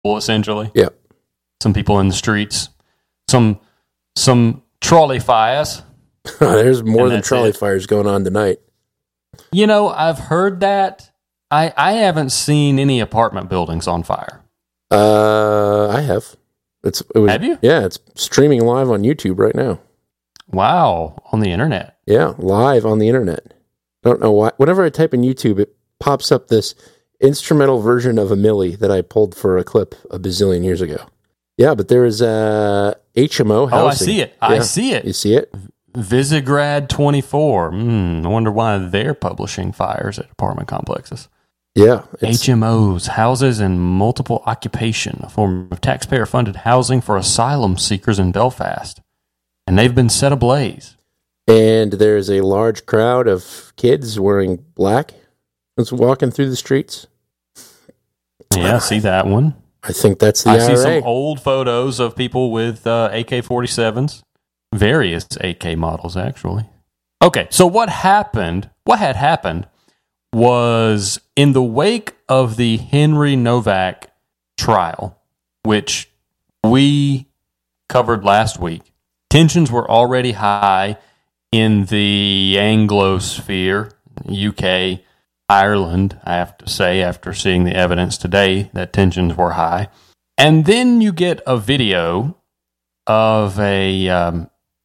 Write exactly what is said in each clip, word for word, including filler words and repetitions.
essentially. Yeah. Some people in the streets. Some some trolley fires. There's more than trolley it. fires going on tonight. You know, I've heard that. I, I haven't seen any apartment buildings on fire. Uh, I have. It's it was, have you? Yeah, it's streaming live on YouTube right now. Wow, on the internet. Yeah, live on the internet. Don't know why. Whenever I type in YouTube, it pops up this instrumental version of a Millie that I pulled for a clip a bazillion years ago. Yeah, but there is a H M O housing. Oh, I see it. I yeah. see it. You see it? Visigrad twenty-four. Hmm, I wonder why they're publishing fires at apartment complexes. Yeah. H M Os, houses and multiple occupation, a form of taxpayer-funded housing for asylum seekers in Belfast. And they've been set ablaze. And there's a large crowd of kids wearing black that's walking through the streets. Yeah, I see that one. I think that's the I I R A. see some old photos of people with uh, A K forty-sevens. Various A K models, actually. Okay, so what happened, what had happened was in the wake of the Henry Novak trial, which we covered last week, tensions were already high in the Anglosphere, U K, Ireland, I have to say, after seeing the evidence today, that tensions were high. And then you get a video of a um,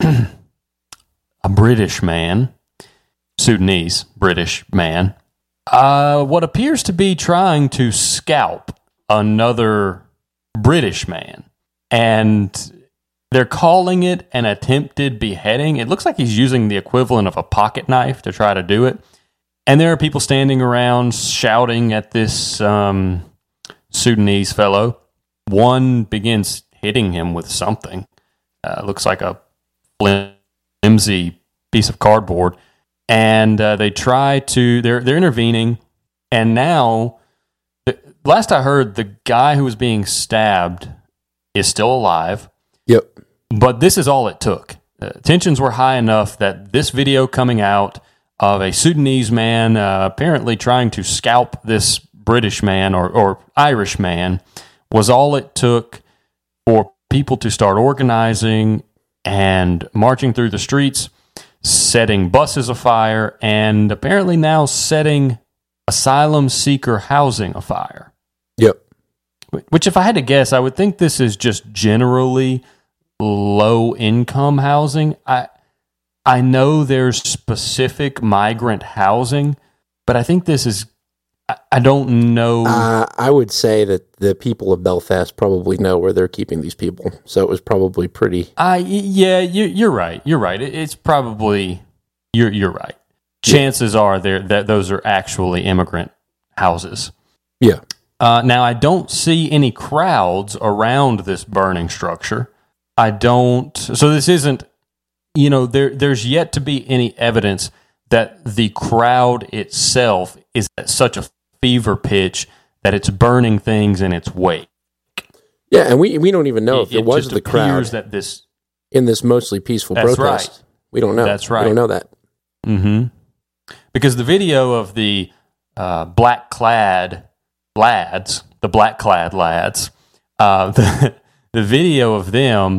a British man, Sudanese British man, uh, what appears to be trying to scalp another British man. And they're calling it an attempted beheading. It looks like he's using the equivalent of a pocket knife to try to do it. And there are people standing around shouting at this um, Sudanese fellow. One begins hitting him with something. Uh, looks like a flimsy piece of cardboard. And uh, they try to, they're, they're intervening. And now, the, last I heard, the guy who was being stabbed is still alive. Yep. But this is all it took. Uh, tensions were high enough that this video coming out of a Sudanese man uh, apparently trying to scalp this British man or, or Irish man was all it took for people to start organizing and marching through the streets, setting buses afire, and apparently now setting asylum seeker housing afire. Yep. Which, if I had to guess, I would think this is just generally low-income housing. I I know there's specific migrant housing, but I think this is, I, I don't know. Uh, I would say that the people of Belfast probably know where they're keeping these people, so it was probably pretty... I yeah, you, you're right. You're right. It, it's probably, you're you're right. Chances yeah. are there that those are actually immigrant houses. Yeah. Uh, now, I don't see any crowds around this burning structure. I don't... So this isn't... You know, there there's yet to be any evidence that the crowd itself is at such a fever pitch that it's burning things in its wake. Yeah, and we we don't even know it, if there was the crowd that this, in this mostly peaceful that's protest. Right. We don't know. That's right. We don't know that. Mm-hmm. Because the video of the uh, black-clad lads, the black-clad lads, uh, the, the video of them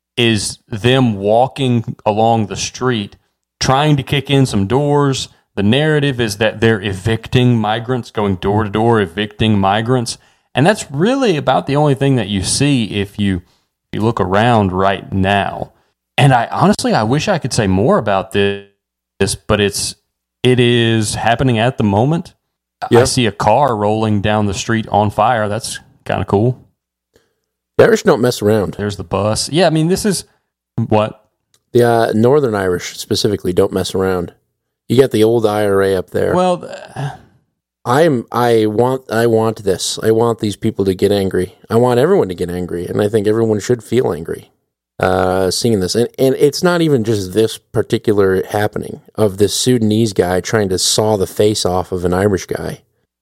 is them walking along the street, trying to kick in some doors. The narrative is that they're evicting migrants, going door to door, evicting migrants. And that's really about the only thing that you see if you, if you look around right now. And I honestly, I wish I could say more about this, but it's, it is happening at the moment. Yep. I see a car rolling down the street on fire. That's kind of cool. The Irish don't mess around. There's the bus. Yeah, I mean, this is what? The uh, Northern Irish specifically don't mess around. You got the old I R A up there. Well, uh, I'm. I want. I want this. I want these people to get angry. I want everyone to get angry, and I think everyone should feel angry uh, seeing this. And and it's not even just this particular happening of this Sudanese guy trying to saw the face off of an Irish guy.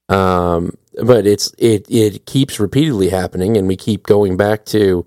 Um, but it's it it keeps repeatedly happening, and we keep going back to,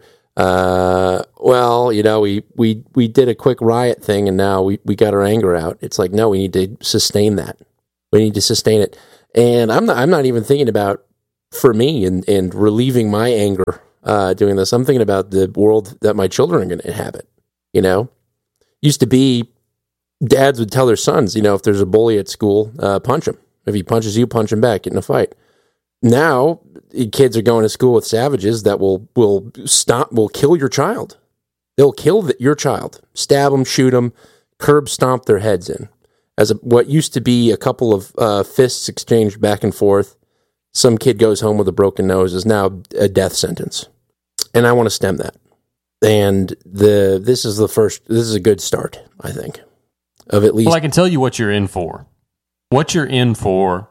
uh, well, you know, we, we, we did a quick riot thing, and now we, we got our anger out. It's like, no, we need to sustain that. We need to sustain it. And I'm not I'm not even thinking about for me and, and relieving my anger uh, doing this. I'm thinking about the world that my children are going to inhabit. You know, used to be dads would tell their sons, you know, if there's a bully at school, uh, punch him. If he punches you, punch him back, get in a fight. Now, kids are going to school with savages that will will stop, will kill your child. They'll kill the, your child, stab them, shoot them, curb stomp their heads in. As a, what used to be a couple of uh, fists exchanged back and forth, some kid goes home with a broken nose is now a death sentence. And I want to stem that. And the this is the first, this is a good start, I think, of at least. Well, I can tell you what you're in for. What you're in for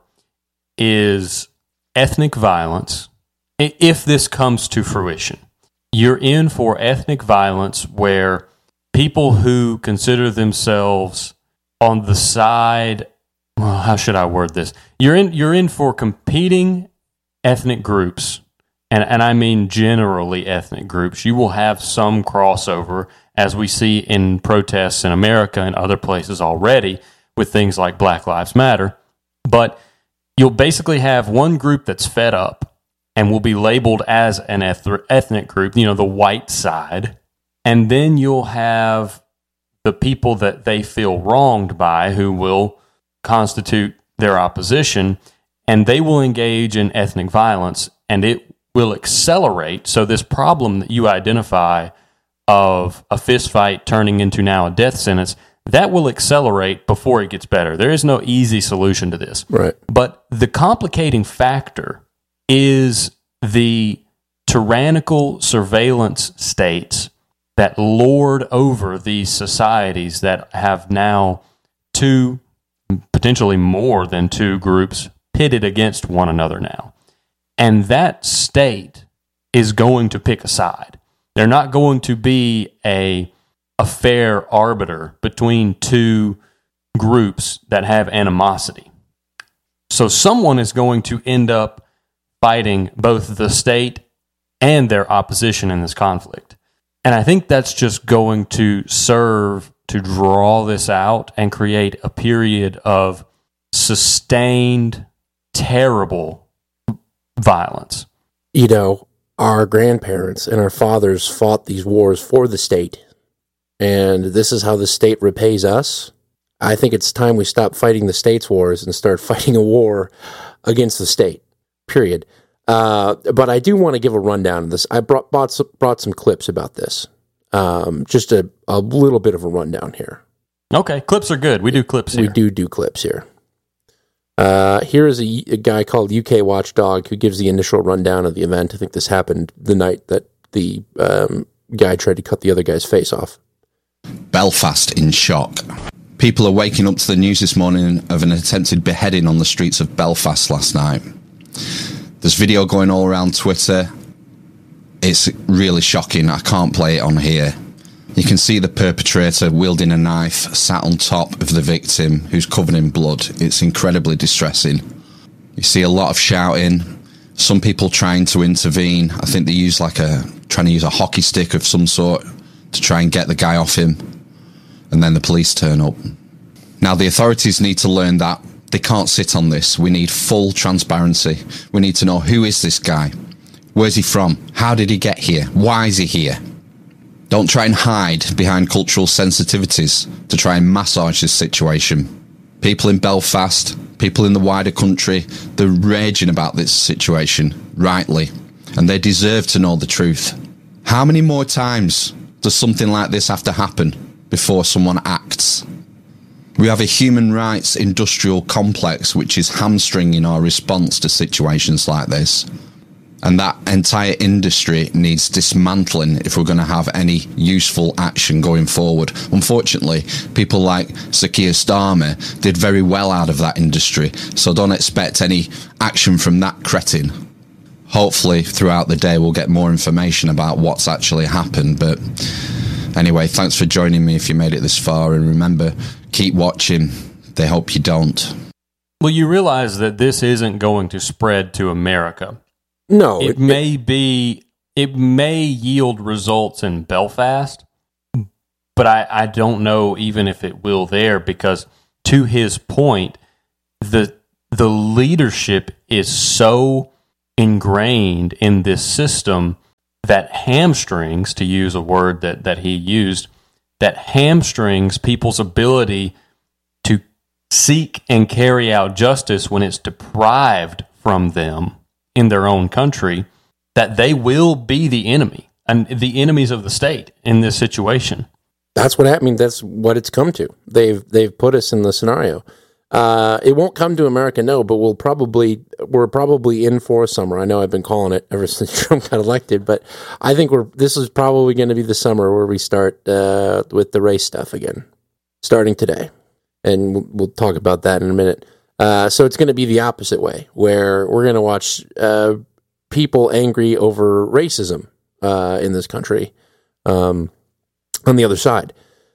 is ethnic violence, if this comes to fruition. You're in for ethnic violence where people who consider themselves on the side, well, how should I word this? You're in you're in for competing ethnic groups, and, and I mean generally ethnic groups. You will have some crossover, as we see in protests in America and other places already, with things like Black Lives Matter. But you'll basically have one group that's fed up and will be labeled as an eth- ethnic group, you know, the white side. And then you'll have the people that they feel wronged by who will constitute their opposition, and they will engage in ethnic violence, and it will accelerate. So this problem that you identify of a fist fight turning into now a death sentence, that will accelerate before it gets better. There is no easy solution to this. Right. But the complicating factor is the tyrannical surveillance states that lord over these societies that have now two, potentially more than two groups pitted against one another now. And that state is going to pick a side. They're not going to be a a fair arbiter between two groups that have animosity. So someone is going to end up fighting both the state and their opposition in this conflict. And I think that's just going to serve to draw this out and create a period of sustained, terrible violence. You know, our grandparents and our fathers fought these wars for the state. And this is how the state repays us. I think it's time we stop fighting the state's wars and start fighting a war against the state, period. Uh, but I do want to give a rundown of this. I brought brought some, brought some clips about this. Um, just a, a little bit of a rundown here. Okay, clips are good. We do clips here. We do do clips here. Uh, here is a, a guy called U K Watchdog who gives the initial rundown of the event. I think this happened the night that the um, guy tried to cut the other guy's face off. Belfast in shock. People are waking up to the news this morning of an attempted beheading on the streets of Belfast last night. There's video going all around Twitter. It's really shocking. I can't play it on here. You can see the perpetrator wielding a knife, sat on top of the victim, who's covered in blood. It's incredibly distressing. You see a lot of shouting. Some people trying to intervene. I think they use like a, trying to use a hockey stick of some sort to try and get the guy off him. And then the police turn up. Now, the authorities need to learn that they can't sit on this. We need full transparency. We need to know, who is this guy? Where's he from? How did he get here? Why is he here? Don't try and hide behind cultural sensitivities to try and massage this situation. People in Belfast, people in the wider country, they're raging about this situation, rightly, and they deserve to know the truth. How many more times does something like this have to happen before someone acts? We have a human rights industrial complex which is hamstringing our response to situations like this. And that entire industry needs dismantling if we're going to have any useful action going forward. Unfortunately, people like Sir Keir Starmer did very well out of that industry, so don't expect any action from that cretin. Hopefully, throughout the day, we'll get more information about what's actually happened. But anyway, thanks for joining me if you made it this far. And remember, keep watching. They hope you don't. Well, you realize that this isn't going to spread to America. No. It, it may it, be, it may yield results in Belfast, but I, I don't know even if it will there, because to his point, the the leadership is so ingrained in this system that hamstrings, to use a word that, that he used, that hamstrings people's ability to seek and carry out justice when it's deprived from them in their own country, that they will be the enemy and the enemies of the state in this situation. That's what happened. That's what it's come to. They've they've put us in the scenario. Uh, it won't come to America, no, but we'll probably we're probably in for a summer. I know I've been calling it ever since Trump got elected, but I think we're this is probably going to be the summer where we start uh, with the race stuff again, starting today, and we'll, we'll talk about that in a minute. Uh, so it's going to be the opposite way, where we're going to watch uh, people angry over racism uh, in this country um, on the other side.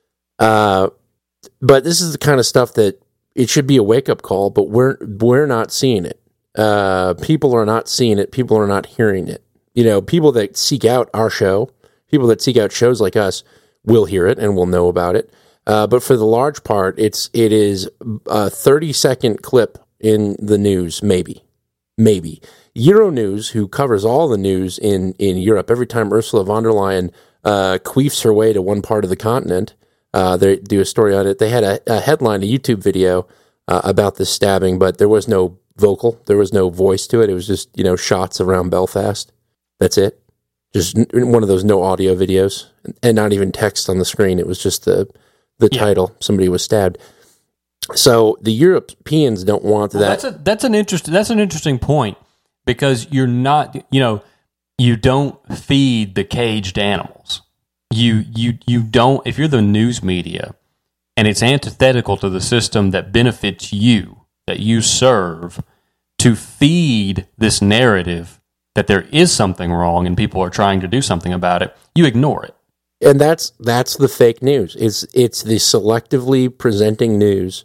Uh, but this is the kind of stuff that it should be a wake-up call, but we're we're not seeing it. Uh, people are not seeing it. People are not hearing it. You know, people that seek out our show, people that seek out shows like us, will hear it and will know about it. Uh, but for the large part, it's it is a thirty-second clip in the news, maybe, maybe. Euronews, who covers all the news in, in Europe, every time Ursula von der Leyen uh, queefs her way to one part of the continent, Uh, they do a story on it. They had a, a headline, a YouTube video uh, about this stabbing, but there was no vocal, there was no voice to it. It was just, you know, shots around Belfast. That's it. Just n- one of those no audio videos, and not even text on the screen. It was just the the yeah. title. Somebody was stabbed. So the Europeans don't want well, that. That's a, that's an interesting. That's an interesting point, because you're not, you know, you don't feed the caged animals. You you you don't, if you're the news media and it's antithetical to the system that benefits you, that you serve, to feed this narrative that there is something wrong and people are trying to do something about it, you ignore it. And that's that's the fake news. It's it's the selectively presenting news,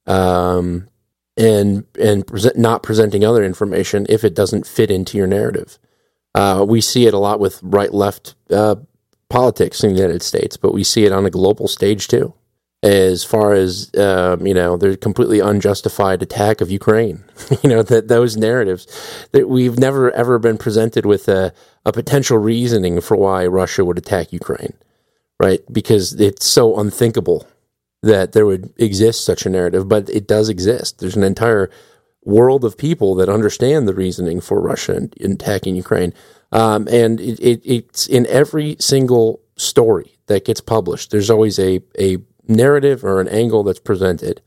um, and and present, not presenting other information if it doesn't fit into your narrative. Uh, we see it a lot with right left uh, politics in the United States, but we see it on a global stage too. As far as um, you know, the completely unjustified attack of Ukraine. you know that those narratives that we've never ever been presented with a, a potential reasoning for why Russia would attack Ukraine, right? Because it's so unthinkable that there would exist such a narrative, but it does exist. There's an entire world of people that understand the reasoning for Russia in, in attacking Ukraine, um, and it, it, it's in every single story that gets published. There's always a a narrative or an angle that's presented,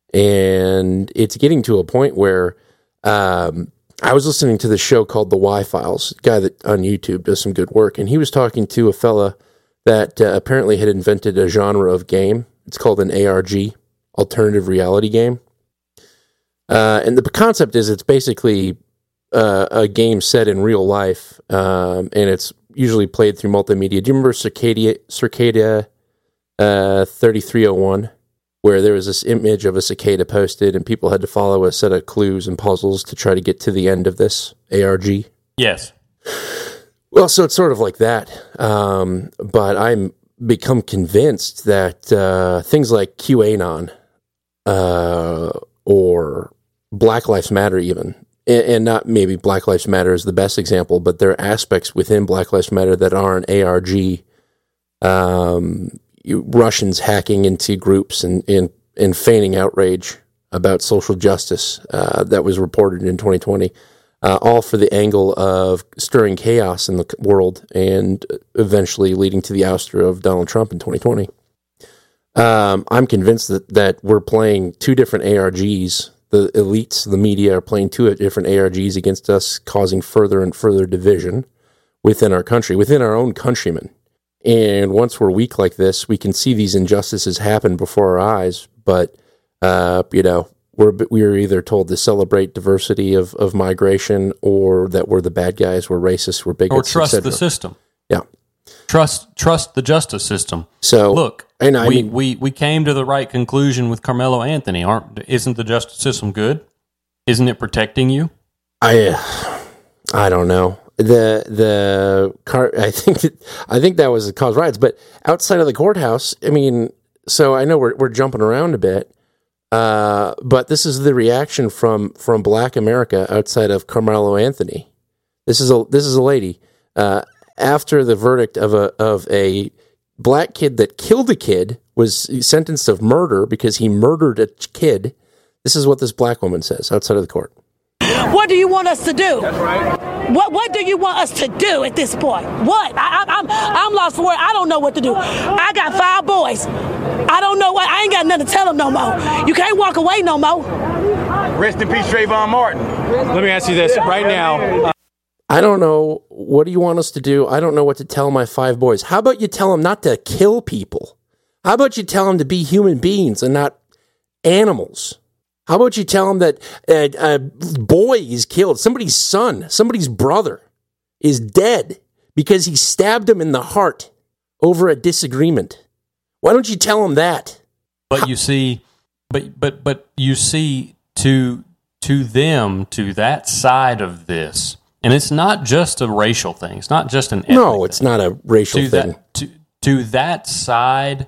and it's getting to a point where um, I was listening to this show called The Y-Files, a guy that on YouTube does some good work, and he was talking to a fella that uh, apparently had invented a genre of game. It's called an A R G, alternative reality game. Uh, and the concept is it's basically uh, a game set in real life, um, and it's usually played through multimedia. Do you remember Circadia, Circadia uh, thirty-three oh one, where there was this image of a cicada posted, and people had to follow a set of clues and puzzles to try to get to the end of this A R G? Yes. Well, so it's sort of like that, um, but I'm become convinced that uh, things like QAnon uh, or Black Lives Matter even, and, and not maybe Black Lives Matter is the best example, but there are aspects within Black Lives Matter that are an A R G, um, you, Russians hacking into groups and, and, and feigning outrage about social justice uh, that was reported in twenty twenty. Uh, all for the angle of stirring chaos in the world and eventually leading to the ouster of Donald Trump in twenty twenty. Um, I'm convinced that, that we're playing two different A R Gs. The elites, the media, are playing two different A R Gs against us, causing further and further division within our country, within our own countrymen. And once we're weak like this, we can see these injustices happen before our eyes, but, uh, you know, We're, we're either told to celebrate diversity of, of migration, or that we're the bad guys, we're racist, we're bigots, or trust the system. Yeah, trust trust the justice system. So look, I know, I we, mean, we we came to the right conclusion with Carmelo Anthony. Aren't isn't the justice system good? Isn't it protecting you? I uh, I don't know. The the car. I think that, I think that was the cause of riots. But outside of the courthouse, I mean, so I know we're we're jumping around a bit. Uh, but this is the reaction from, from Black America outside of Carmelo Anthony. This is a this is a lady. Uh, after the verdict of a of a black kid that killed a kid was sentenced of murder because he murdered a kid. This is what this black woman says outside of the court. What do you want us to do? That's right. What What do you want us to do at this point? What? I, I, I'm I'm lost for words. I don't know what to do. I got five boys. I don't know what. I ain't got nothing to tell them no more. You can't walk away no more. Rest in peace, Trayvon Martin. Let me ask you this right now. Uh, I don't know. What do you want us to do? I don't know what to tell my five boys. How about you tell them not to kill people? How about you tell them to be human beings and not animals? How about you tell them that a, a boy is killed, somebody's son, somebody's brother is dead because he stabbed him in the heart over a disagreement? Why don't you tell them that? But you see, but but but you see to to them, to that side of this, and it's not just a racial thing. It's not just an ethnic no, it's thing. not a racial to thing. That, to to that side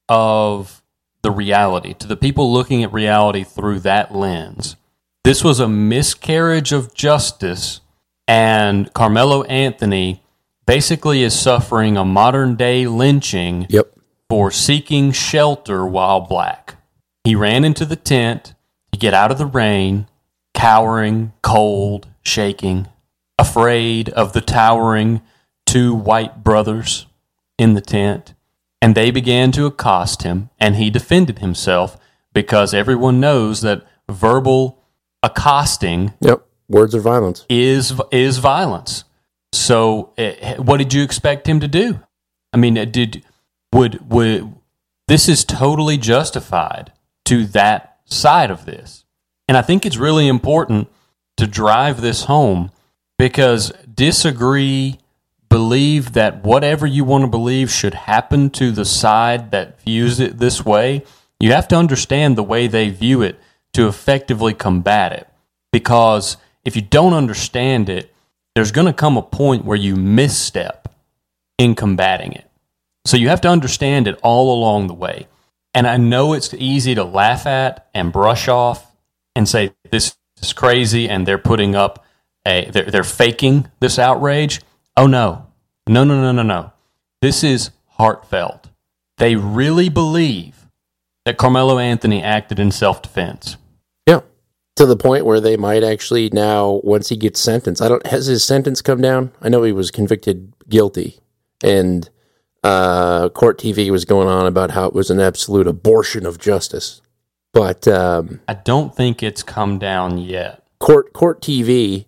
of the reality, to the people looking at reality through that lens, this was a miscarriage of justice, and Carmelo Anthony basically is suffering a modern day lynching Yep. for seeking shelter while black. He ran into the tent to get out of the rain, cowering, cold, shaking, afraid of the towering two white brothers in the tent. And they began to accost him, and he defended himself because everyone knows that verbal accosting Yep. Words are violence. is is violence. So, uh, what did you expect him to do? I mean, uh, did would would this is totally justified to that side of this, and I think it's really important to drive this home because disagree. Believe that whatever you want to believe should happen to the side that views it this way, you have to understand the way they view it to effectively combat it. Because if you don't understand it, there's going to come a point where you misstep in combating it. So you have to understand it all along the way. And I know it's easy to laugh at and brush off and say, this is crazy, and they're putting up a, they're, they're faking this outrage. Oh, no. No, no, no, no, no. This is heartfelt. They really believe that Carmelo Anthony acted in self-defense. Yeah. To the point where they might actually now, once he gets sentenced, I don't, has his sentence come down? I know he was convicted guilty, and uh, Court T V was going on about how it was an absolute abortion of justice. But um, I don't think it's come down yet. Court Court T V,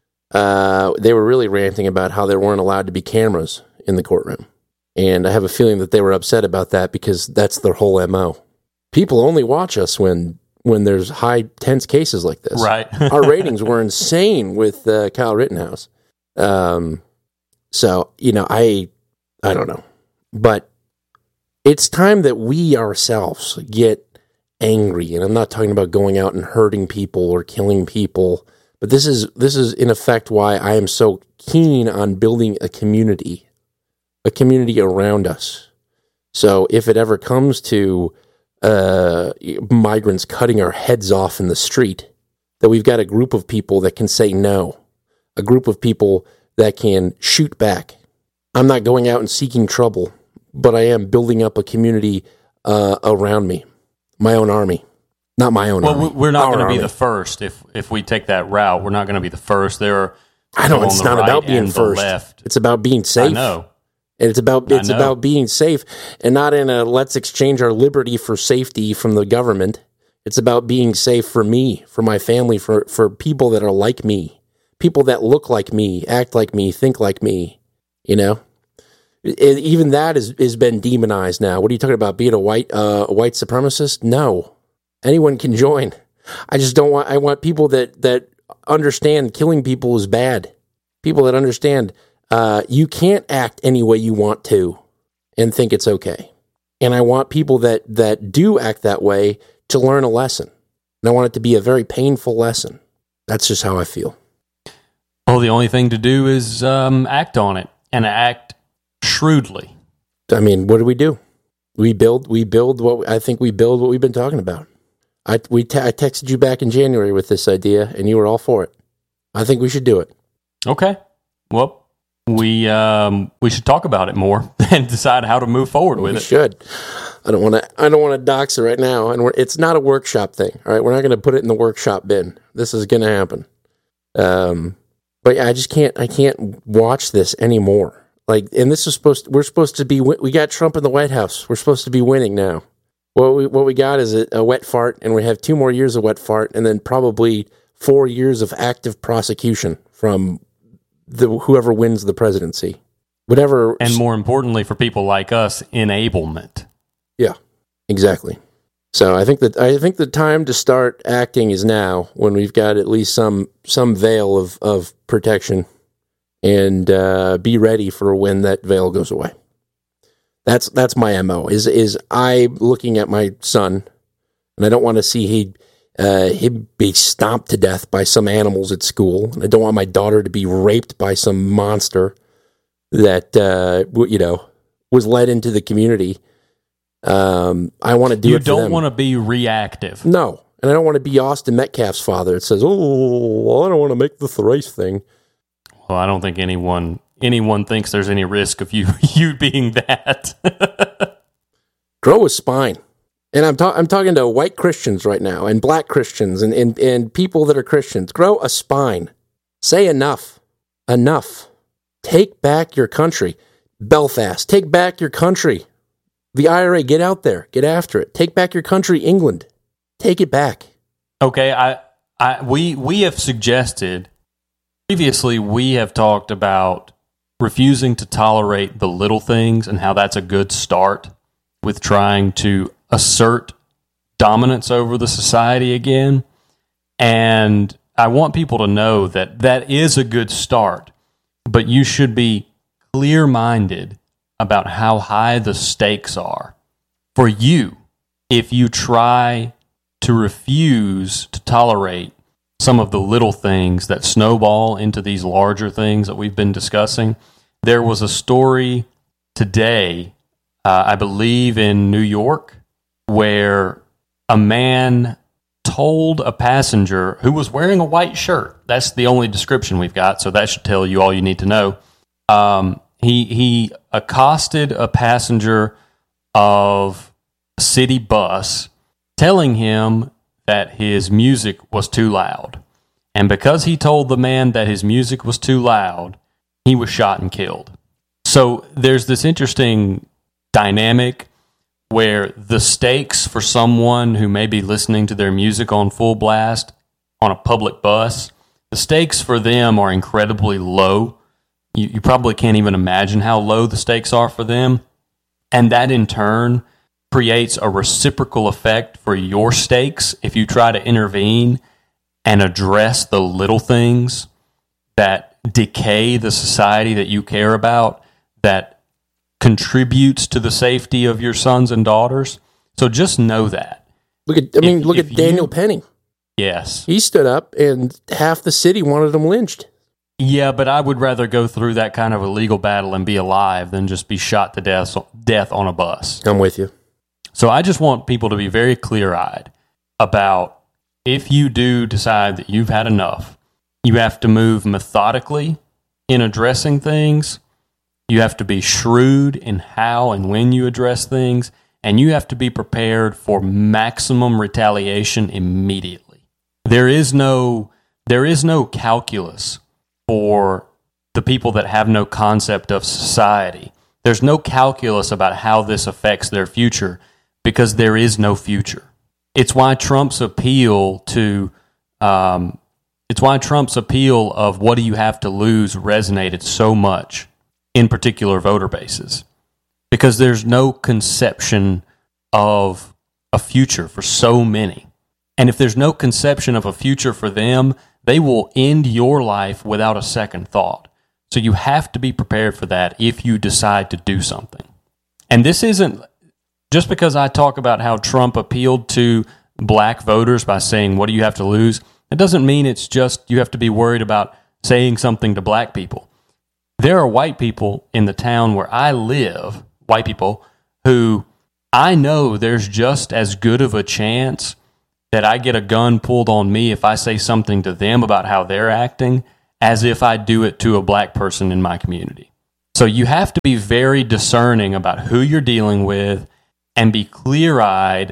uh, they were really ranting about how there weren't allowed to be cameras in the courtroom. And I have a feeling that they were upset about that because that's their whole M O. People only watch us when when there's high, tense cases like this. Right. Our ratings were insane with uh, Kyle Rittenhouse. Um, so, you know, I I don't know. But it's time that we ourselves get angry. And I'm not talking about going out and hurting people or killing people. But this is this is in effect why I am so keen on building a community, a community around us. So if it ever comes to uh, migrants cutting our heads off in the street, that we've got a group of people that can say no, a group of people that can shoot back. I'm not going out and seeking trouble, but I am building up a community uh, around me, my own army. Not my own well, army. Well, we're not going to be army. the first if if we take that route. We're not going to be the first. There are I know it's not right about being and first. Left. It's about being safe. I know. And it's about it's I know. about being safe and not in a let's exchange our liberty for safety from the government. It's about being safe for me, for my family, for, for people that are like me, people that look like me, act like me, think like me. You know, it, even that is has been demonized now. What are you talking about? Being a white uh, a white supremacist? No, anyone can join. I just don't want. I want people that that understand killing people is bad. People that understand. Uh, you can't act any way you want to and think it's okay. And I want people that, that do act that way to learn a lesson. And I want it to be a very painful lesson. That's just how I feel. Well, the only thing to do is um, act on it and act shrewdly. I mean, what do we do? We build, we build what I think we build what we've been talking about. I, we te- I texted you back in January with this idea and you were all for it. I think we should do it. Okay. well, we um, we should talk about it more and decide how to move forward with we it. Should. I don't want to. I don't want to dox it right now, and we're, it's not a workshop thing. All right, we're not going to put it in the workshop bin. This is going to happen. Um, but yeah, I just can't. I can't watch this anymore. Like, and this is supposed. We're supposed to be. We got Trump in the White House. We're supposed to be winning now. What we what we got is a, a wet fart, and we have two more years of wet fart, and then probably four years of active prosecution from the whoever wins the presidency, whatever. And more importantly, for people like us, enablement. Yeah, exactly. So I think that I think the time to start acting is now, when we've got at least some some veil of of protection, and uh, be ready for when that veil goes away. That's that's my M O. Is is I looking at my son, and I don't want to see he. Uh, he'd be stomped to death by some animals at school. I don't want my daughter to be raped by some monster that, uh, you know, was led into the community. Um, I want to do you it for don't them. want to be reactive. No, and I don't want to be Austin Metcalf's father. It says, oh, well, I don't want to make the thrice thing. Well, I don't think anyone anyone thinks there's any risk of you you being that. Grow a spine. And I'm, ta- I'm talking to white Christians right now, and black Christians, and, and, and people that are Christians. Grow a spine. Say enough. Enough. Take back your country. Belfast, take back your country. The I R A, get out there. Get after it. Take back your country, England. Take it back. Okay, I, I, we, we have suggested, previously we have talked about refusing to tolerate the little things and how that's a good start with trying to assert dominance over the society again. And I want people to know that that is a good start, but you should be clear-minded about how high the stakes are for you if you try to refuse to tolerate some of the little things that snowball into these larger things that we've been discussing. There was a story today, uh, I believe in New York, where a man told a passenger who was wearing a white shirt. That's the only description we've got, so that should tell you all you need to know. Um, he he accosted a passenger of a city bus, telling him that his music was too loud. And because he told the man that his music was too loud, he was shot and killed. So there's this interesting dynamic where the stakes for someone who may be listening to their music on full blast on a public bus, the stakes for them are incredibly low. You, you probably can't even imagine how low the stakes are for them. And that in turn creates a reciprocal effect for your stakes if you try to intervene and address the little things that decay the society that you care about, that contributes to the safety of your sons and daughters. So just know that. Look at, I mean, If- look if at Daniel you- Penny. Yes. He stood up, and half the city wanted him lynched. Yeah, but I would rather go through that kind of a legal battle and be alive than just be shot to death, death on a bus. I'm with you. So I just want people to be very clear-eyed about if you do decide that you've had enough, you have to move methodically in addressing things. You have to be shrewd in how and when you address things, and you have to be prepared for maximum retaliation immediately. There is no there is no calculus for the people that have no concept of society. There's no calculus about how this affects their future because there is no future. It's why Trump's appeal to um, it's why Trump's appeal of what do you have to lose resonated so much in particular voter bases, because there's no conception of a future for so many. And if there's no conception of a future for them, they will end your life without a second thought. So you have to be prepared for that if you decide to do something. And this isn't just because I talk about how Trump appealed to black voters by saying, what do you have to lose? It doesn't mean it's just you have to be worried about saying something to black people. There are white people in the town where I live, white people, who I know there's just as good of a chance that I get a gun pulled on me if I say something to them about how they're acting as if I do it to a black person in my community. So you have to be very discerning about who you're dealing with and be clear-eyed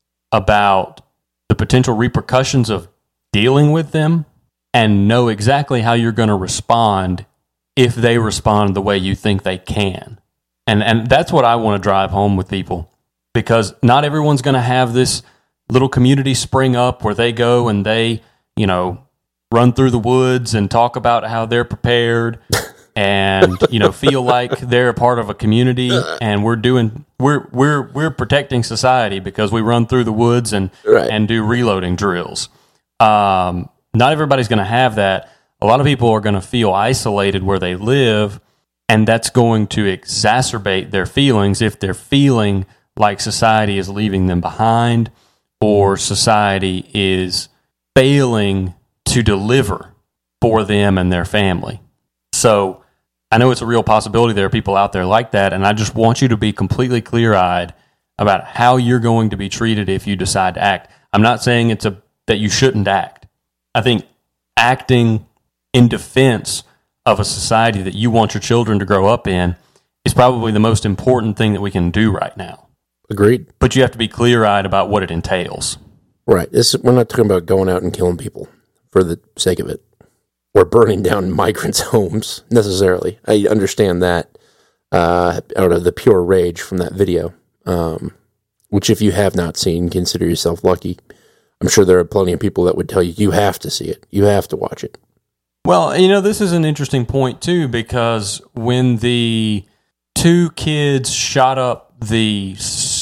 about the potential repercussions of dealing with them and know exactly how you're going to respond if they respond the way you think they can. And and that's what I want to drive home with people, because not everyone's going to have this little community spring up where they go and they, you know, run through the woods and talk about how they're prepared and, you know, feel like they're a part of a community, and we're doing we're we're we're protecting society because we run through the woods and Right. and do reloading drills. Um, not everybody's going to have that. A lot of people are going to feel isolated where they live, and that's going to exacerbate their feelings if they're feeling like society is leaving them behind or society is failing to deliver for them and their family. So I know it's a real possibility there are people out there like that, and I just want you to be completely clear-eyed about how you're going to be treated if you decide to act. I'm not saying it's a that you shouldn't act. I think acting in defense of a society that you want your children to grow up in is probably the most important thing that we can do right now. Agreed. But you have to be clear-eyed about what it entails. Right. This, we're not talking about going out and killing people for the sake of it, or burning down migrants' homes necessarily. I understand that uh, out of the pure rage from that video, um, which if you have not seen, consider yourself lucky. I'm sure there are plenty of people that would tell you, you have to see it. You have to watch it. Well, you know, this is an interesting point, too, because when the two kids shot up the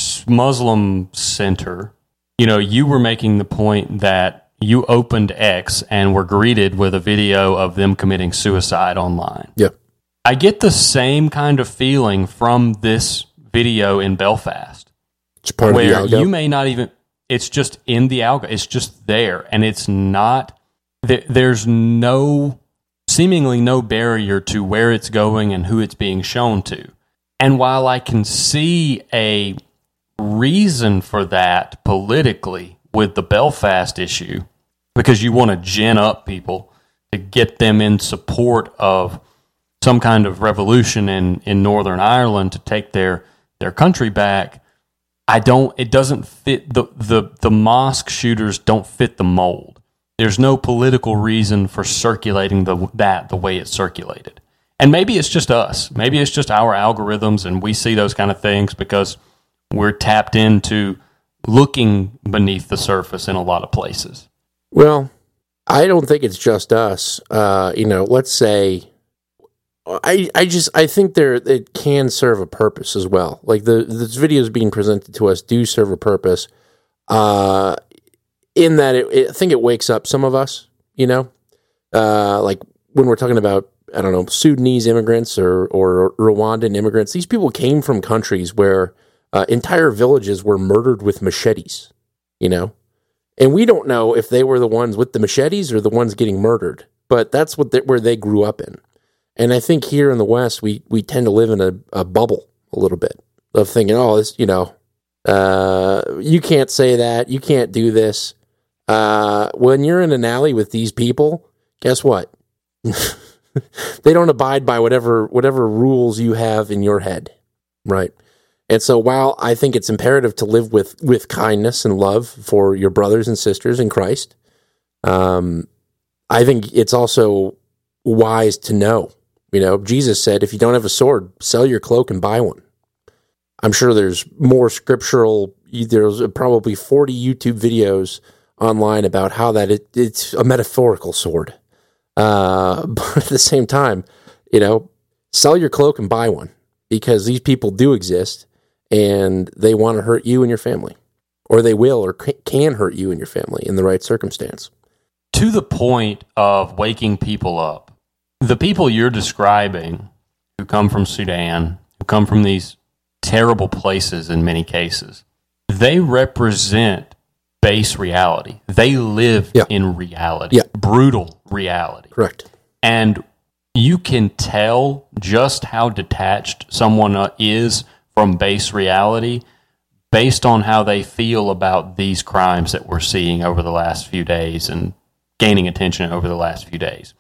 Muslim center, you know, you were making the point that you opened X and were greeted with a video of them committing suicide online. Yeah. I get the same kind of feeling from this video in Belfast. It's part where of the algo. You may not even, it's just in the algo. It's just there. And it's not, th- there's no, seemingly no barrier to where it's going and who it's being shown to. And while I can see a reason for that politically with the Belfast issue, because you want to gin up people to get them in support of some kind of revolution in, in Northern Ireland to take their, their country back, I don't, it doesn't fit, the, the, the mosque shooters don't fit the mold. There's no political reason for circulating the, that the way it's circulated. And maybe it's just us. Maybe it's just our algorithms and we see those kind of things because we're tapped into looking beneath the surface in a lot of places. Well, I don't think it's just us. Uh, you know, let's say, I, I just, I think there, it can serve a purpose as well. Like the, the videos being presented to us do serve a purpose, uh, in that it, it, I think it wakes up some of us, you know, uh, like when we're talking about, I don't know, Sudanese immigrants or, or Rwandan immigrants, these people came from countries where uh, entire villages were murdered with machetes, you know? And we don't know if they were the ones with the machetes or the ones getting murdered, but that's what they, where they grew up in. And I think here in the West, we, we tend to live in a, a bubble a little bit of thinking, oh, this, you know, uh, you can't say that, you can't do this. Uh, when you're in an alley with these people, guess what? They don't abide by whatever whatever rules you have in your head, right? And so while I think it's imperative to live with, with kindness and love for your brothers and sisters in Christ, um, I think it's also wise to know. You know, Jesus said, if you don't have a sword, sell your cloak and buy one. I'm sure there's more scriptural, there's probably forty YouTube videos online about how that it, it's a metaphorical sword. Uh, but at the same time, you know, sell your cloak and buy one, because these people do exist and they want to hurt you and your family, or they will or can hurt you and your family in the right circumstance. To the point of waking people up, the people you're describing who come from Sudan, who come from these terrible places in many cases, they represent base reality. They live yeah. in reality, yeah. brutal reality. Correct. And you can tell just how detached someone is from base reality based on how they feel about these crimes that we're seeing over the last few days and gaining attention over the last few days.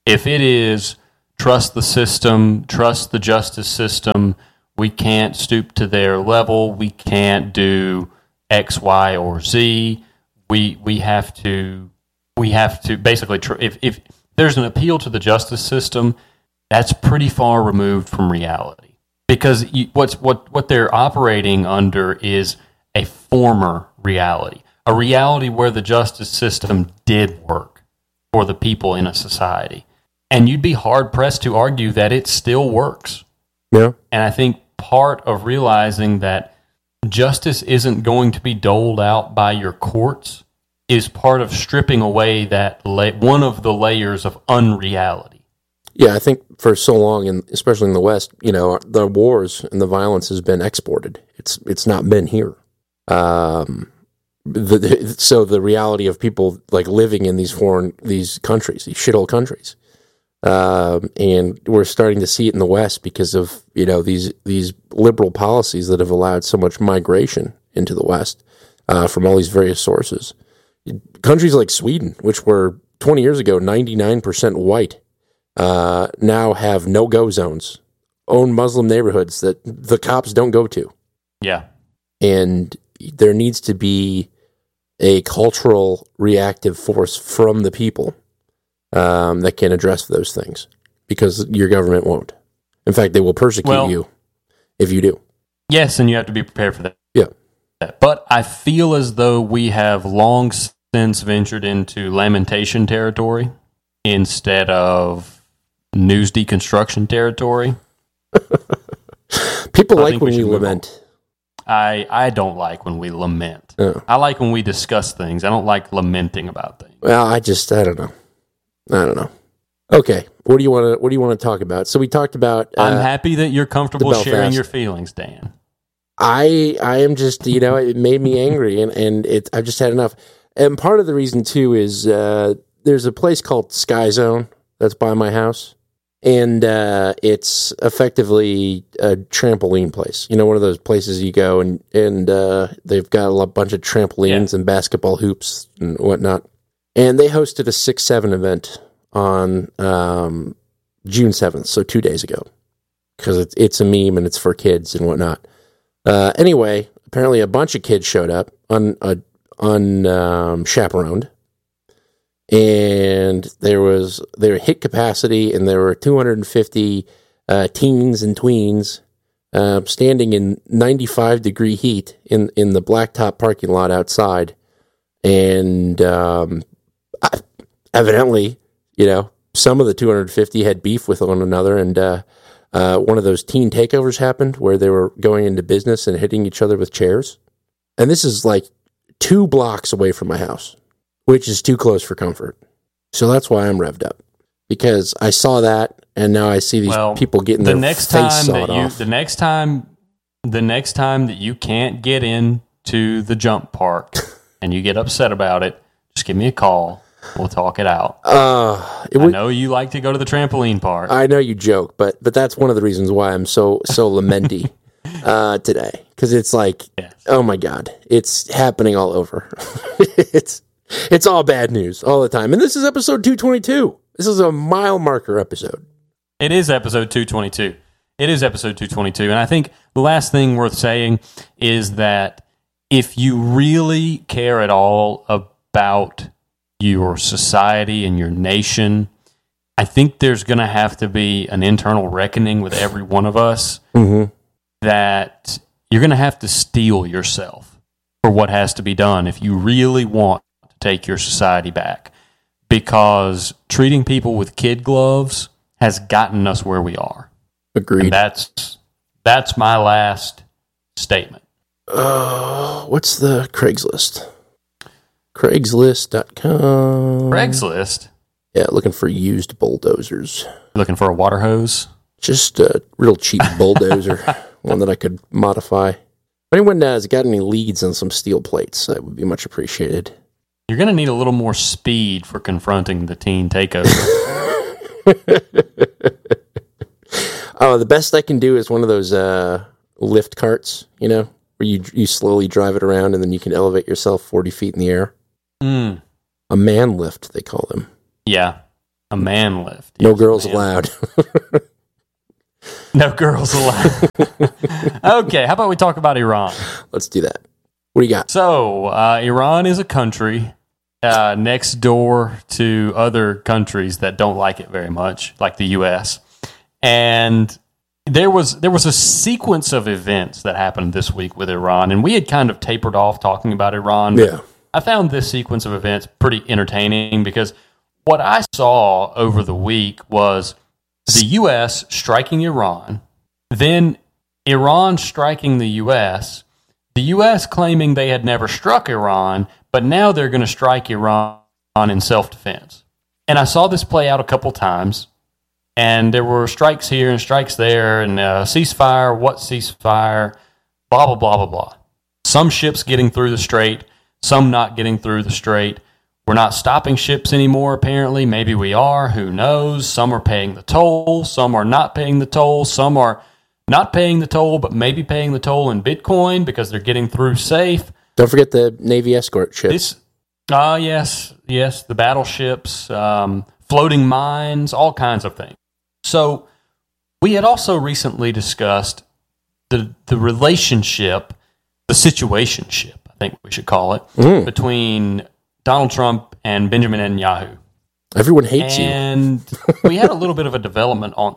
If it is trust the system, trust the justice system, we can't stoop to their level, we can't do X, Y, or Z, we we have to we have to basically tr- if if there's an appeal to the justice system, that's pretty far removed from reality, because you, what's what what they're operating under is a former reality, a reality where the justice system did work for the people in a society, and you'd be hard pressed to argue that it still works. Yeah, and I think part of realizing that justice isn't going to be doled out by your courts is part of stripping away that la- one of the layers of unreality. Yeah, I think for so long, and especially in the West, you know, the wars and the violence has been exported. It's it's not been here. Um, the, the, so the reality of people like living in these foreign these countries, these shithole countries, um, and we're starting to see it in the West because of you know these these liberal policies that have allowed so much migration into the West uh, from all these various sources. Countries like Sweden, which were twenty years ago ninety-nine percent white, uh, now have no-go zones, own Muslim neighborhoods that the cops don't go to. Yeah. And there needs to be a cultural reactive force from the people um, that can address those things, because your government won't. In fact, they will persecute well, you if you do. Yes, and you have to be prepared for that. Yeah. But I feel as though we have long since ventured into lamentation territory instead of news deconstruction territory. People I like when we, we lament. I, I don't like when we lament. Oh. I like when we discuss things. I don't like lamenting about things. Well, I just, I don't know. I don't know. Okay, what do you want to what do you want to talk about? So we talked about. Uh, I'm happy that you're comfortable Belfast. sharing your feelings, Dan. I I am just, you know, it made me angry, and, and it I've just had enough. And part of the reason, too, is uh, there's a place called Sky Zone that's by my house, and uh, it's effectively a trampoline place. You know, one of those places you go, and, and uh, they've got a bunch of trampolines yeah. and basketball hoops and whatnot. And they hosted a six seven event on um, June seventh, so two days ago, because it's, it's a meme and it's for kids and whatnot. Uh, anyway, apparently a bunch of kids showed up un, uh, unchaperoned, and there was there hit capacity, and there were two hundred fifty uh, teens and tweens uh, standing in ninety-five degree heat in, in the blacktop parking lot outside, and um, evidently, you know, some of the two hundred fifty had beef with one another, and uh, Uh, one of those teen takeovers happened where they were going into business and hitting each other with chairs. And this is like two blocks away from my house, which is too close for comfort. So that's why I'm revved up, because I saw that, and now I see these well, people getting the their next face time sawed that you, off. The next time, the next time that you can't get into the jump park and you get upset about it, just give me a call. We'll talk it out. Uh, it would, I know you like to go to the trampoline park. I know you joke, but but that's one of the reasons why I'm so so lamenty uh, today, because it's like, yes. Oh my God, it's happening all over. it's it's all bad news all the time, and this is episode two twenty-two. This is a mile marker episode. It is episode two twenty-two. It is episode two twenty-two, and I think the last thing worth saying is that if you really care at all about your society and your nation, I think there's going to have to be an internal reckoning with every one of us mm-hmm. that you're going to have to steel yourself for what has to be done if you really want to take your society back, because treating people with kid gloves has gotten us where we are. Agreed. And that's that's my last statement. Uh, what's the Craigslist? Craigslist dot com. Craigslist? Yeah, looking for used bulldozers. Looking for a water hose? Just a real cheap bulldozer, one that I could modify. If anyone has got any leads on some steel plates, that would be much appreciated. You're going to need a little more speed for confronting the teen takeover. Oh, the best I can do is one of those uh, lift carts, you know, where you you slowly drive it around and then you can elevate yourself forty feet in the air. Mm. A man lift, they call them. Yeah. A man lift. No Yes, girls man allowed. No girls allowed. Okay, how about we talk about Iran? Let's do that. What do you got? So, uh, Iran is a country uh, next door to other countries that don't like it very much, like the U S. And there was there was a sequence of events that happened this week with Iran, and we had kind of tapered off talking about Iran. But Yeah. I found this sequence of events pretty entertaining because what I saw over the week was the U S striking Iran, then Iran striking the U S, the U S claiming they had never struck Iran, but now they're going to strike Iran in self-defense. And I saw this play out a couple times, and there were strikes here and strikes there, and uh, ceasefire, what ceasefire, blah, blah, blah, blah, blah. Some ships getting through the strait, some not getting through the strait. We're not stopping ships anymore, apparently. Maybe we are. Who knows? Some are paying the toll. Some are not paying the toll. Some are not paying the toll, but maybe paying the toll in Bitcoin because they're getting through safe. Don't forget the Navy escort ships. This, ah, uh, yes, yes, the battleships, um, floating mines, all kinds of things. So we had also recently discussed the the relationship, the situationship, I think we should call it, Mm. between Donald Trump and Benjamin Netanyahu. Everyone hates you. And we had a little bit of a development on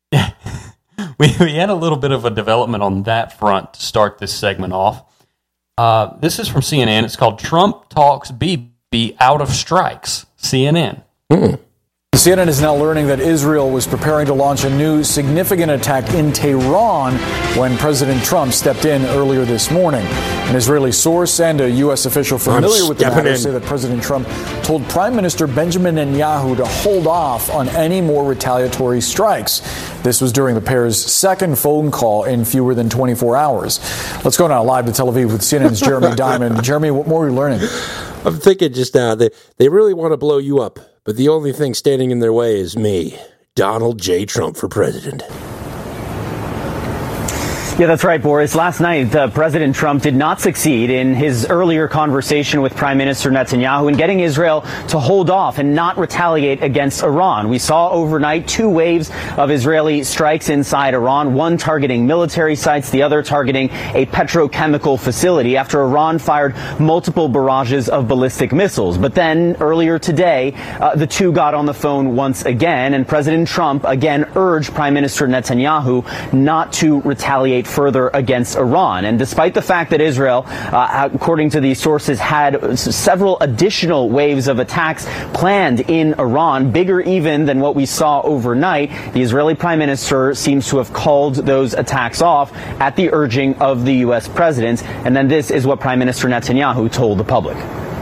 we, we had a little bit of a development on that front to start this segment off. Uh, this is from C N N. It's called Trump Talks Bibi Out of Strikes. C N N. Mm. C N N is now learning that Israel was preparing to launch a new significant attack in Tehran when President Trump stepped in earlier this morning. An Israeli source and a U S official familiar with the matter in. say that President Trump told Prime Minister Benjamin Netanyahu to hold off on any more retaliatory strikes. This was during the pair's second phone call in fewer than twenty-four hours. Let's go now live to Tel Aviv with C N N's Jeremy Diamond. Jeremy, what more are you learning? I'm thinking just now, they, they really want to blow you up, but the only thing standing in their way is me, Donald J. Trump, for president. Yeah, that's right, Boris. Last night, uh, President Trump did not succeed in his earlier conversation with Prime Minister Netanyahu in getting Israel to hold off and not retaliate against Iran. We saw overnight two waves of Israeli strikes inside Iran, one targeting military sites, the other targeting a petrochemical facility after Iran fired multiple barrages of ballistic missiles. But then earlier today, uh, the two got on the phone once again, and President Trump again urged Prime Minister Netanyahu not to retaliate further against Iran. And despite the fact that Israel, uh, according to these sources, had several additional waves of attacks planned in Iran, bigger even than what we saw overnight, the Israeli Prime Minister seems to have called those attacks off at the urging of the U S president. And then this is what Prime Minister Netanyahu told the public.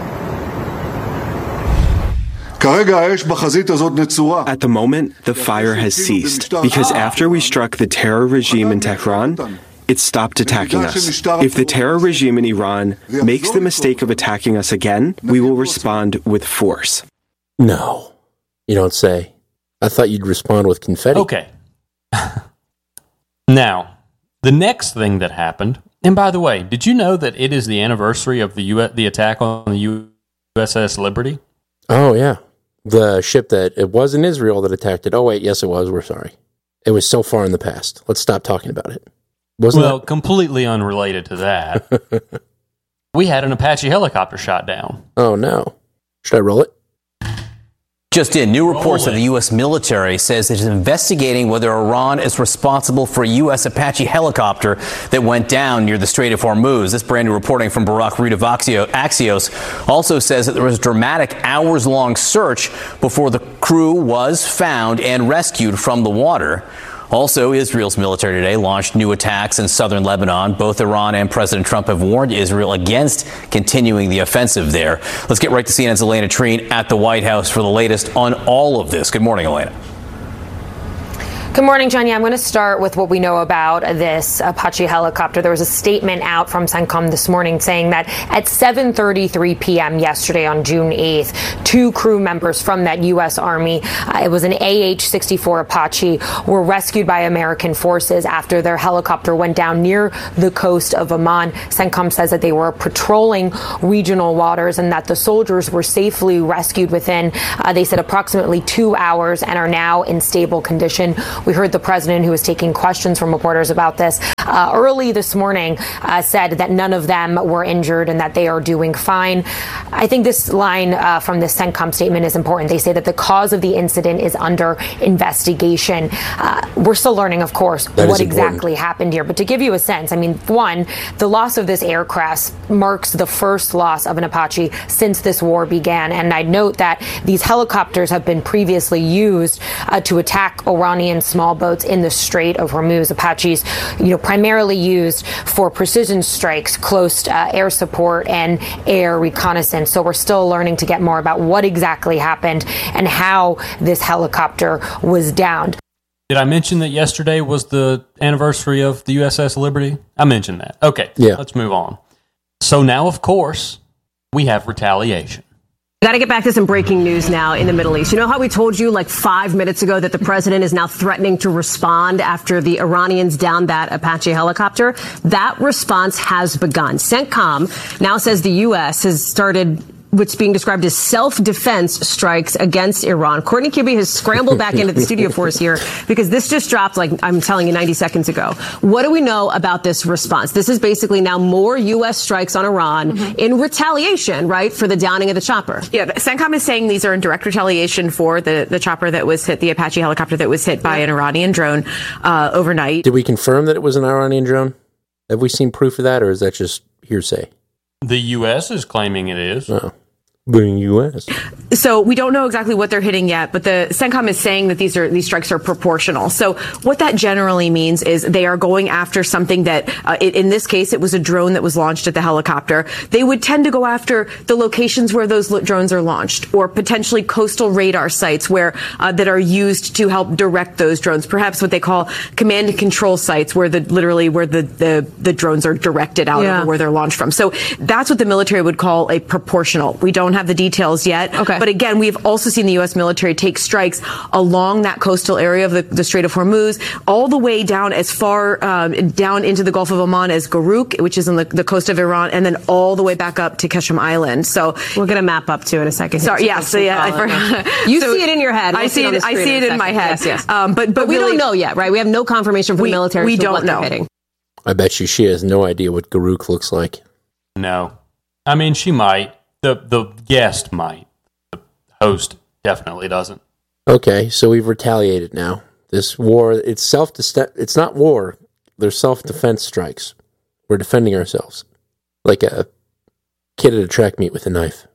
At the moment, the fire has ceased, because after we struck the terror regime in Tehran, it stopped attacking us. If the terror regime in Iran makes the mistake of attacking us again, we will respond with force. No, you don't say. I thought you'd respond with confetti. Okay. Now, the next thing that happened, and by the way, did you know that it is the anniversary of the U S, the attack on the U S S Liberty? Oh, yeah. The ship that, it was in Israel that attacked it. Oh, wait, yes, it was. We're sorry. It was so far in the past. Let's stop talking about it. Wasn't well, that- completely unrelated to that. We had an Apache helicopter shot down. Oh, no. Should I roll it? Just in, new reports that the U S military says it is investigating whether Iran is responsible for a U S Apache helicopter that went down near the Strait of Hormuz. This brand new reporting from Barak Reed of Axios also says that there was a dramatic hours-long search before the crew was found and rescued from the water. Also, Israel's military today launched new attacks in southern Lebanon. Both Iran and President Trump have warned Israel against continuing the offensive there. Let's get right to C N N's Elena Treen at the White House for the latest on all of this. Good morning, Elena. Good morning, John. Yeah, I'm going to start with what we know about this Apache helicopter. There was a statement out from CENTCOM this morning saying that at seven thirty-three p.m. yesterday on June eighth, two crew members from that U S. Army, uh, it was an A H sixty-four Apache, were rescued by American forces after their helicopter went down near the coast of Oman. CENTCOM says that they were patrolling regional waters and that the soldiers were safely rescued within, uh, they said, approximately two hours and are now in stable condition. We heard the president, who was taking questions from reporters about this uh, early this morning, uh, said that none of them were injured and that they are doing fine. I think this line uh, from the CENTCOM statement is important. They say that the cause of the incident is under investigation. Uh, we're still learning, of course, that what exactly happened here. But to give you a sense, I mean, one, the loss of this aircraft marks the first loss of an Apache since this war began. And I note that these helicopters have been previously used uh, to attack Iranian small boats in the Strait of Hormuz. Apaches, you know, primarily used for precision strikes, close uh, air support and air reconnaissance. So we're still learning to get more about what exactly happened and how this helicopter was downed. Did I mention that yesterday was the anniversary of the U S S Liberty? I mentioned that. Okay, yeah. Let's move on. So now, of course, we have retaliation. Got to get back to some breaking news now in the Middle East. You know how we told you like five minutes ago that the president is now threatening to respond after the Iranians downed that Apache helicopter? That response has begun. CENTCOM now says the U S has started what's being described as self-defense strikes against Iran. Courtney Kibbe has scrambled back into the studio for us here because this just dropped, like I'm telling you, ninety seconds ago. What do we know about this response? This is basically now more U S strikes on Iran mm-hmm. in retaliation, right, for the downing of the chopper. Yeah, CENTCOM is saying these are in direct retaliation for the, the chopper that was hit, the Apache helicopter that was hit by yeah. an Iranian drone uh, overnight. Did we confirm that it was an Iranian drone? Have we seen proof of that, or is that just hearsay? The U S is claiming it is. Oh. Being U S. So we don't know exactly what they're hitting yet, but the CENTCOM is saying that these are these strikes are proportional. So what that generally means is they are going after something that, uh, it, in this case, it was a drone that was launched at the helicopter. They would tend to go after the locations where those lo- drones are launched, or potentially coastal radar sites where uh, that are used to help direct those drones. Perhaps what they call command and control sites, where the literally where the the, the drones are directed out yeah. of, or where they're launched from. So that's what the military would call a proportional. We don't have the details yet. Okay. But again, we've also seen the U S military take strikes along that coastal area of the, the Strait of Hormuz, all the way down as far um, down into the Gulf of Oman as Garuk, which is on the, the coast of Iran, and then all the way back up to Qeshm Island. So we're going to map up to in a second. Sorry, yeah, so yeah, I forgot. You so see it in your head. We'll I see it. I see it in my head. Yes, yes. Um, but, but but we really, don't know yet, right? We have no confirmation from we, the military. We as to don't what know. They're hitting. I bet you she has no idea what Garuk looks like. No, I mean she might. The the guest might. The host definitely doesn't. Okay, so we've retaliated now. This war, it's self it's not war. They're self-defense strikes. We're defending ourselves. Like a kid at a track meet with a knife.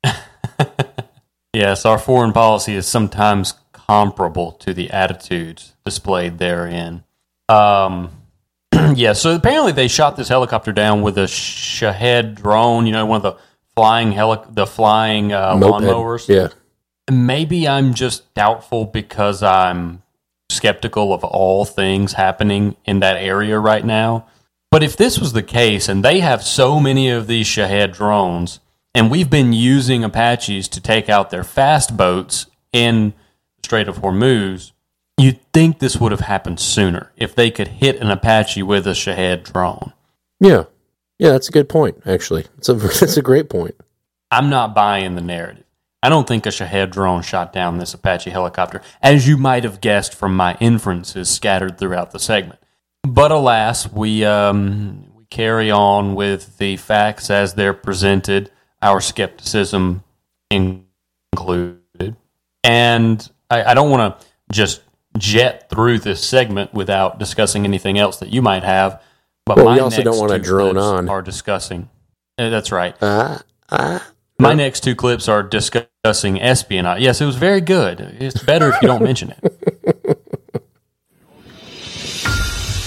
Yes, our foreign policy is sometimes comparable to the attitudes displayed therein. Um, yeah, so apparently they shot this helicopter down with a Shahed drone, you know, one of the flying heli- the flying uh, lawnmowers. Yeah. Maybe I'm just doubtful because I'm skeptical of all things happening in that area right now. But if this was the case, and they have so many of these Shahed drones, and we've been using Apaches to take out their fast boats in the Strait of Hormuz, you'd think this would have happened sooner if they could hit an Apache with a Shahed drone. Yeah. Yeah, that's a good point, actually. It's a, that's a great point. I'm not buying the narrative. I don't think a Shahed drone shot down this Apache helicopter, as you might have guessed from my inferences scattered throughout the segment. But alas, we um, we carry on with the facts as they're presented, our skepticism included. And I, I don't want to just jet through this segment without discussing anything else that you might have. But well, my we also next don't want to two drone clips on. Are discussing. Uh, that's right. Uh, uh, my next two clips are discussing espionage. Yes, it was very good. It's better if you don't mention it.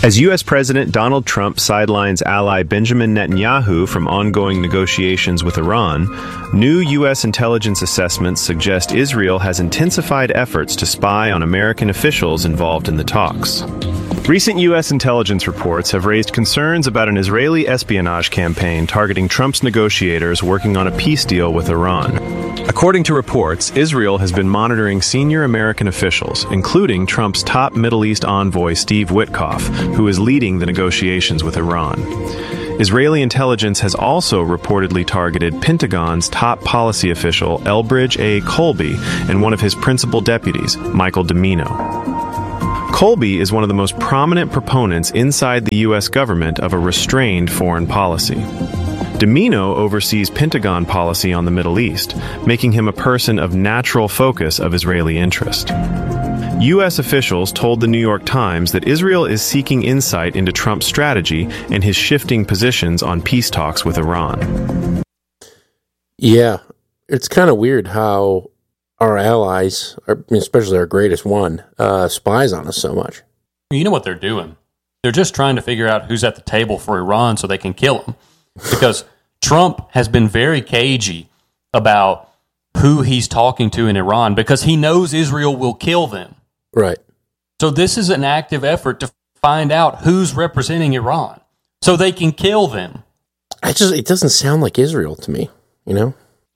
As U S. President Donald Trump sidelines ally Benjamin Netanyahu from ongoing negotiations with Iran, new U S intelligence assessments suggest Israel has intensified efforts to spy on American officials involved in the talks. Recent U S intelligence reports have raised concerns about an Israeli espionage campaign targeting Trump's negotiators working on a peace deal with Iran. According to reports, Israel has been monitoring senior American officials, including Trump's top Middle East envoy Steve Witkoff, who is leading the negotiations with Iran. Israeli intelligence has also reportedly targeted Pentagon's top policy official Elbridge A. Colby and one of his principal deputies, Michael Domino. Colby is one of the most prominent proponents inside the U S government of a restrained foreign policy. Domino oversees Pentagon policy on the Middle East, making him a person of natural focus of Israeli interest. U S officials told the New York Times that Israel is seeking insight into Trump's strategy and his shifting positions on peace talks with Iran. Yeah, it's kind of weird how our allies, especially our greatest one, uh, spies on us so much. You know what they're doing? They're just trying to figure out who's at the table for Iran so they can kill him. Because Trump has been very cagey about who he's talking to in Iran because he knows Israel will kill them. Right. So this is an active effort to find out who's representing Iran so they can kill them. I just it doesn't sound like Israel to me, you know?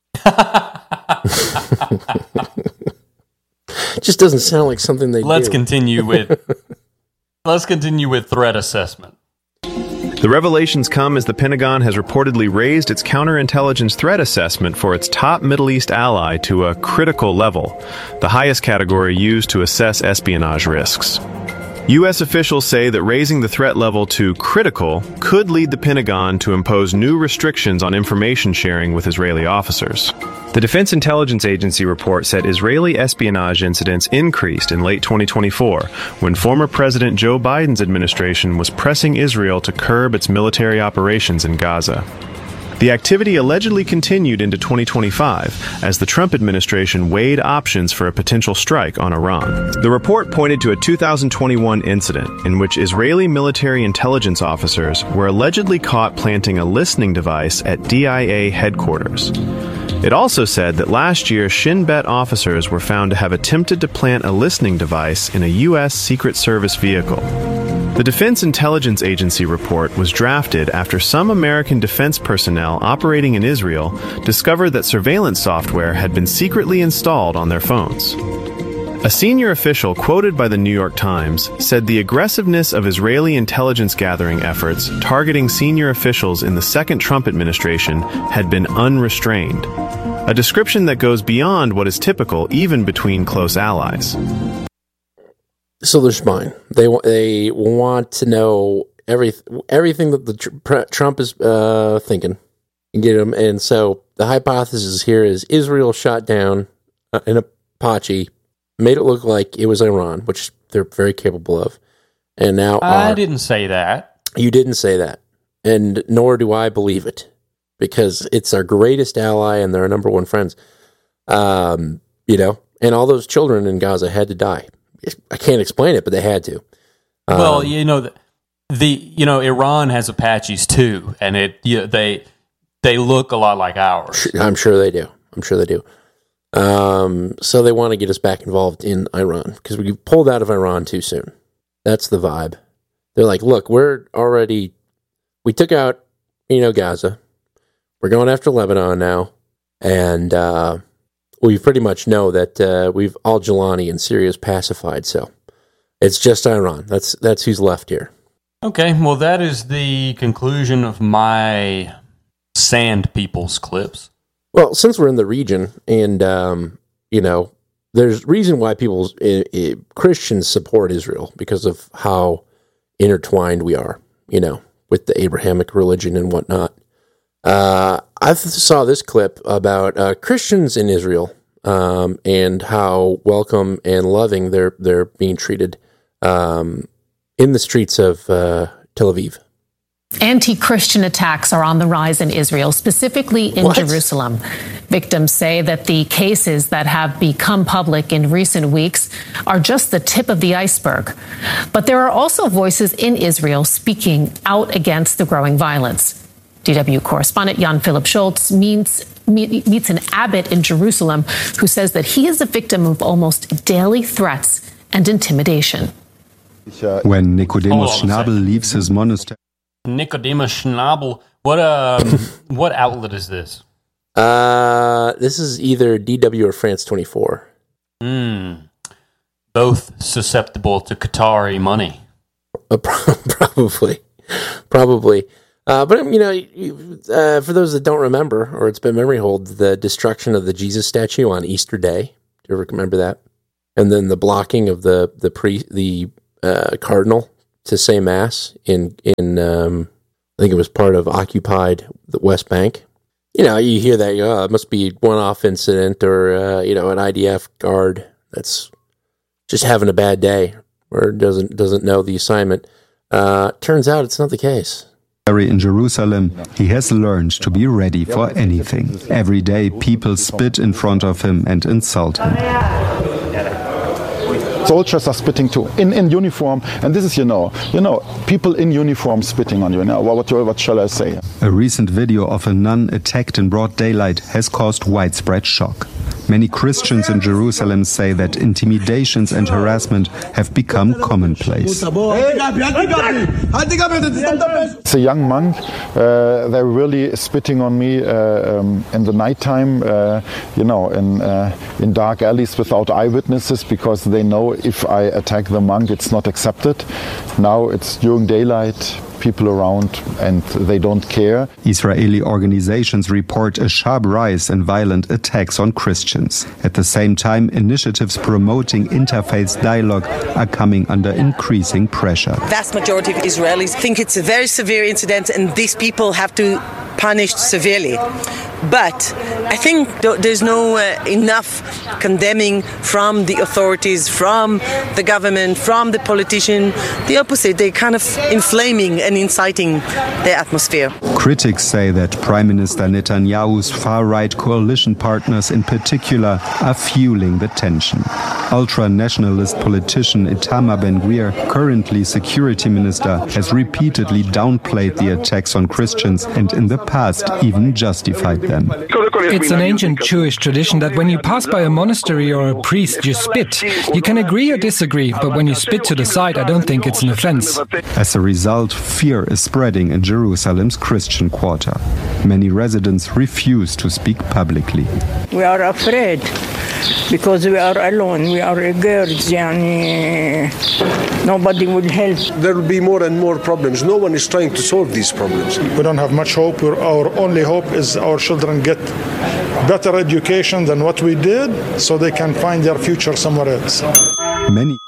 It just doesn't sound like something they let's do. continue with let's continue with threat assessment. The revelations come as the Pentagon has reportedly raised its counterintelligence threat assessment for its top Middle East ally to a critical level, the highest category used to assess espionage risks. U S officials say that raising the threat level to critical could lead the Pentagon to impose new restrictions on information sharing with Israeli officers. The Defense Intelligence Agency report said Israeli espionage incidents increased in late twenty twenty-four when former President Joe Biden's administration was pressing Israel to curb its military operations in Gaza. The activity allegedly continued into twenty twenty-five as the Trump administration weighed options for a potential strike on Iran. The report pointed to a two thousand twenty-one incident in which Israeli military intelligence officers were allegedly caught planting a listening device at D I A headquarters. It also said that last year Shin Bet officers were found to have attempted to plant a listening device in a U S Secret Service vehicle. The Defense Intelligence Agency report was drafted after some American defense personnel operating in Israel discovered that surveillance software had been secretly installed on their phones. A senior official quoted by the New York Times said the aggressiveness of Israeli intelligence gathering efforts targeting senior officials in the second Trump administration had been unrestrained, a description that goes beyond what is typical even between close allies. So they're spying. They they want to know every everything that the tr- Trump is uh, thinking and get them. And so the hypothesis here is Israel shot down uh, an Apache, made it look like it was Iran, which they're very capable of. And now I are, didn't say that. You didn't say that, and nor do I believe it, because it's our greatest ally and they're our number one friends. Um, you know, and all those children in Gaza had to die. I can't explain it, but they had to. Um, well, you know, the, the you know Iran has Apaches too, and it you, they they look a lot like ours. I'm sure they do. I'm sure they do. Um, so they want to get us back involved in Iran because we pulled out of Iran too soon. That's the vibe. They're like, look, we're already we took out you know Gaza. We're going after Lebanon now, and uh, we pretty much know that uh, we've al-Jilani in Syria is pacified, so it's just Iran. That's that's who's left here. Okay, well, that is the conclusion of my Sand Peoples clips. Well, since we're in the region, and um, you know, there's reason why people, uh, uh, Christians support Israel because of how intertwined we are, you know, with the Abrahamic religion and whatnot. Uh, I saw this clip about uh, Christians in Israel um, and how welcome and loving they're they're being treated um, in the streets of uh, Tel Aviv. Anti-Christian attacks are on the rise in Israel, specifically in What? Jerusalem. Victims say that the cases that have become public in recent weeks are just the tip of the iceberg. But there are also voices in Israel speaking out against the growing violence. D W correspondent Jan-Philipp Schultz meets, meets an abbot in Jerusalem who says that he is a victim of almost daily threats and intimidation. When Nicodemus Schnabel leaves his monastery... Nicodemus Schnabel, what, um, what outlet is this? Uh, this is either D W or France twenty-four. Hmm. Both susceptible to Qatari money. Uh, probably. Probably. Uh, but, you know, you, uh, for those that don't remember, or it's been memory hold, the destruction of the Jesus statue on Easter Day. Do you ever remember that? And then the blocking of the the pre the uh, cardinal to say mass in in um, I think it was part of occupied the West Bank. You know, you hear that, you know, oh, it must be one-off incident, or uh, you know, an I D F guard that's just having a bad day or doesn't doesn't know the assignment. Uh, turns out it's not the case. In Jerusalem, he has learned to be ready for anything. Every day, people spit in front of him and insult him. Soldiers are spitting too, in, in uniform, and this is, you know, you know, people in uniform spitting on you. Now, what, what shall I say? A recent video of a nun attacked in broad daylight has caused widespread shock. Many Christians in Jerusalem say that intimidations and harassment have become commonplace. It's a young monk. Uh, they're really spitting on me uh, um, in the nighttime, uh, you know, in uh, in dark alleys without eyewitnesses, because they know if I attack the monk, it's not accepted. Now it's during daylight. People around, and they don't care. Israeli organizations report a sharp rise in violent attacks on Christians. At the same time, initiatives promoting interfaith dialogue are coming under increasing pressure. Vast majority of Israelis think it's a very severe incident, and these people have to punished severely. But I think there's no uh, enough condemning from the authorities, from the government, from the politician. The opposite, they're kind of inflaming and inciting the atmosphere. Critics say that Prime Minister Netanyahu's far-right coalition partners in particular are fueling the tension. Ultra-nationalist politician Itamar Ben-Gvir, currently security minister, has repeatedly downplayed the attacks on Christians and in the past even justified them. It's an ancient Jewish tradition that when you pass by a monastery or a priest, you spit. You can agree or disagree, but when you spit to the side, I don't think it's an offense. As a result, fear is spreading in Jerusalem's Christian quarter. Many residents refuse to speak publicly. We are afraid because we are alone. We are girls, and nobody will help. There will be more and more problems. No one is trying to solve these problems. We don't have much hope. Our only hope is our children get better education than what we did, so they can find their future somewhere else. Many.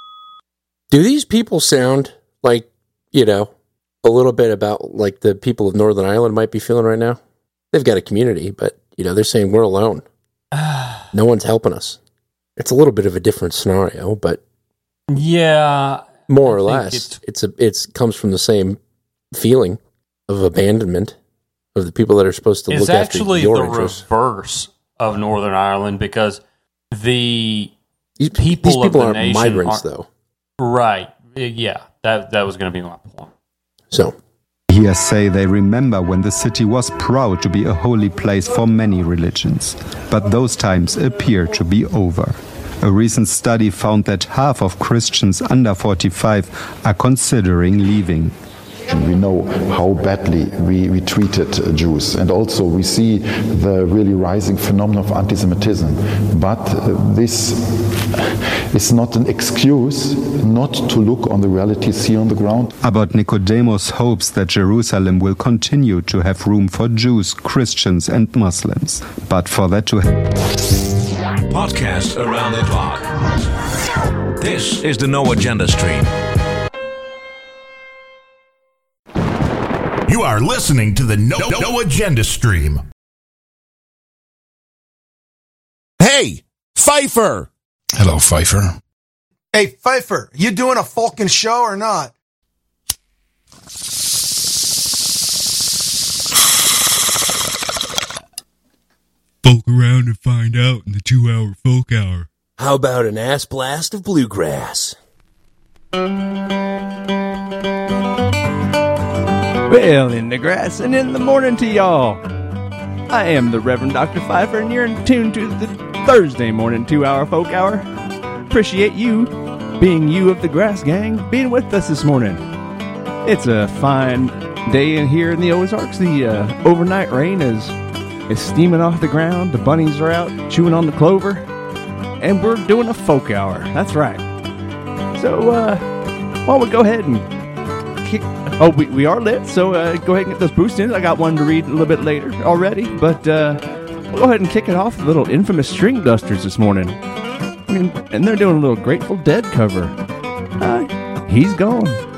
Do these people sound like, you know, a little bit about like the people of Northern Ireland might be feeling right now? They've got a community, but, you know, they're saying we're alone. No one's helping us. It's a little bit of a different scenario, but yeah, more or less, it's, it's a it's comes from the same feeling of abandonment of the people that are supposed to it's look after your actually the interests. Reverse of Northern Ireland, because the these people, these people of the aren't nation migrants, are, though. Right? Yeah, that that was going to be my point. So. Here say they remember when the city was proud to be a holy place for many religions. But those times appear to be over. A recent study found that half of Christians under forty-five are considering leaving. We know how badly we, we treated uh, Jews, and also we see the really rising phenomenon of anti-Semitism. But uh, this is not an excuse not to look on the realities here on the ground. Abbot Nicodemus hopes that Jerusalem will continue to have room for Jews, Christians and Muslims. But for that to happen... Podcast around the clock. This is the No Agenda Stream. You are listening to the No, no, no Agenda Stream. Hey, Pfeiffer. Hello, Pfeiffer. Hey, Pfeiffer, you doing a Falcon show or not? Falcon to find out in the two-hour folk hour. How about an ass blast of bluegrass? Well, in the grass and in the morning to y'all. I am the Reverend Doctor Pfeiffer, and you're in tune to the Thursday morning two-hour folk hour. Appreciate you, being you of the Grass Gang, being with us this morning. It's a fine day in here in the Ozarks. The uh, overnight rain is is steaming off the ground. The bunnies are out chewing on the clover, and we're doing a folk hour. That's right. So, uh, why don't we go ahead and kick... Oh, we, we are lit, so uh, go ahead and get those boosts in. I got one to read a little bit later already, but uh, we'll go ahead and kick it off with little Infamous String Dusters this morning. I mean, and they're doing a little Grateful Dead cover. Uh, he's gone.